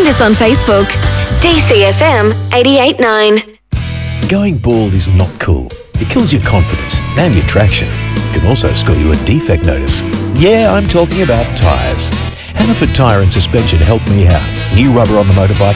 Find us on Facebook. DCFM 88.9. Going bald is not cool. It kills your confidence and your traction. It can also score you a defect notice. Yeah, I'm talking about tyres. Hannaford Tyre and Suspension helped me out. New rubber on the motorbike